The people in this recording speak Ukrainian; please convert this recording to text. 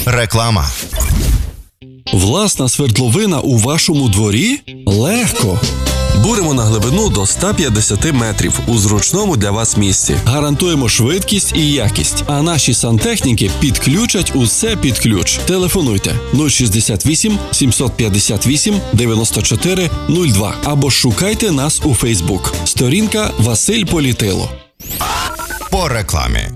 Реклама. Власна свердловина у вашому дворі? Легко! Буримо на глибину до 150 метрів у зручному для вас місці. Гарантуємо швидкість і якість, а наші сантехніки підключать усе під ключ. Телефонуйте 068 758 94 02 або шукайте нас у Фейсбук. Сторінка Василь Політило. По рекламі.